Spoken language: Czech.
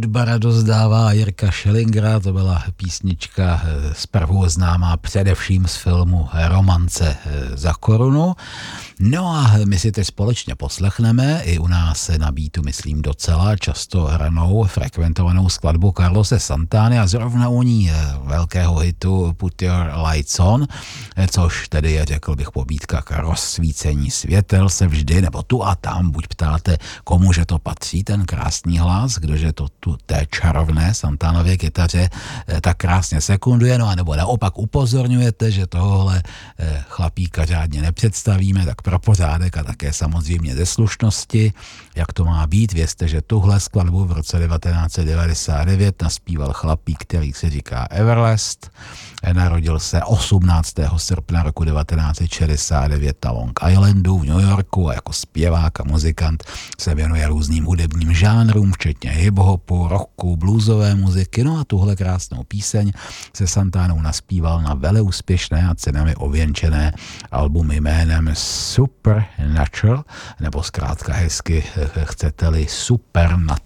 hudba radost dává Jirka Schillingera, to byla písnička zprvu známá především z filmu Romance za korunu. No a my si teď společně poslechneme i u nás na beatu, myslím, docela často hranou, frekventovanou skladbu Carlose Santany a zrovna u ní velkého hitu Put Your Lights On, což tedy je, řekl bych, pobídka k rozsvícení světel se vždy, nebo tu a tam, buď ptáte, komuže to patří, ten krásný hlas, kdože to tu té čarovné Santanově kytaře tak krásně sekunduje, no a nebo naopak upozorňujete, že tohohle chlapíka řádně nepředstavíme, tak pro pořádek a také samozřejmě ze slušnosti, jak to má být, vězte, že tuhle skladbu v roce 1999 naspíval chlapík, který se říká Everlast, narodil se 18. srpna roku 1969 na Long Islandu v New Yorku a jako zpěvák a muzikant se věnuje různým hudebním žánrům, včetně hip-hopu, rocku, bluesové muziky, no a tuhle krásnou píseň se Santanou naspíval na veleúspěšné a cenami ověnčené album jménem Supernatural, nebo zkrátka hezky chcete-li Supernatural.